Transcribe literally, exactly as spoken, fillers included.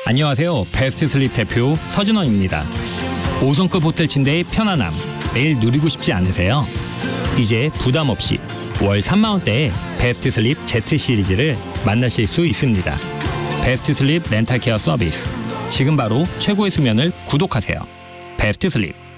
안녕하세요. 베스트 슬립 대표 서준원입니다. 오 성급 호텔 침대의 편안함 매일 누리고 싶지 않으세요? 이제 부담 없이 월 삼만 원대의 베스트 슬립 Z 시리즈를 만나실 수 있습니다. 베스트 슬립 렌탈 케어 서비스. 지금 바로 최고의 수면을 구독하세요. 베스트 슬립.